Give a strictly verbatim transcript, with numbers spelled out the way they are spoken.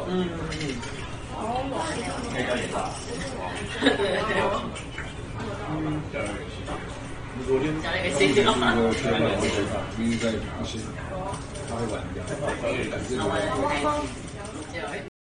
嗯嗯。可以加点辣。对对对。嗯。你昨天加了一个星星吗？我缺了我缺了，因为在不行，他会玩掉。感谢你。